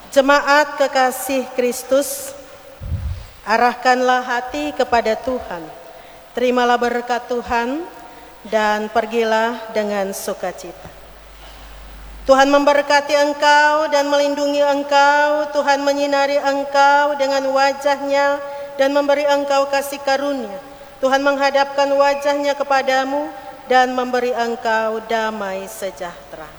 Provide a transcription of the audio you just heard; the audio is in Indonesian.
Jemaat kekasih Kristus, arahkanlah hati kepada Tuhan. Terimalah berkat Tuhan dan pergilah dengan sukacita. Tuhan memberkati engkau dan melindungi engkau. Tuhan menyinari engkau dengan wajah-Nya dan memberi engkau kasih karunia. Tuhan menghadapkan wajah-Nya kepadamu dan memberi engkau damai sejahtera.